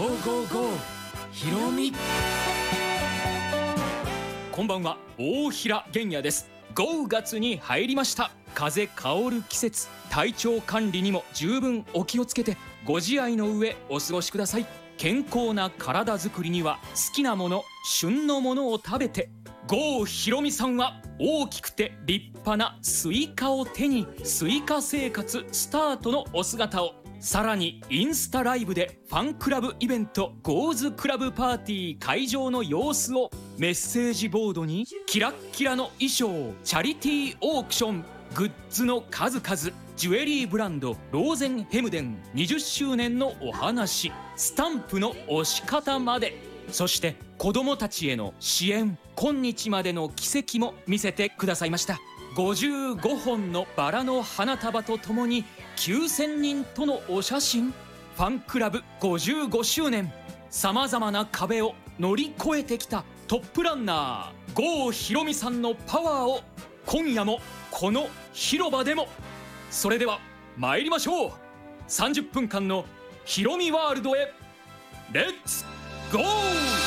ーゴーゴーひろみ。こんばんは、大平玄也です。5月に入りました。風香る季節、体調管理にも十分お気をつけてご自愛の上お過ごしください。健康な体づくりには好きなもの、旬のものを食べて。郷ひろみさんは大きくて立派なスイカを手にスイカ生活スタートのお姿を、さらにインスタライブでファンクラブイベントゴーズクラブパーティー会場の様子を、メッセージボードにキラッキラの衣装、チャリティーオークション、グッズの数々、ジュエリーブランドローゼンヘムデン20周年のお話、スタンプの押し方まで、そして子どもたちへの支援、今日までの奇跡も見せてくださいました。55本のバラの花束とともに9000人とのお写真。ファンクラブ55周年、さまざまな壁を乗り越えてきたトップランナー郷ひろみさんのパワーを今夜もこの広場でも。それでは参りましょう。30分間のひろみワールドへレッツゴー。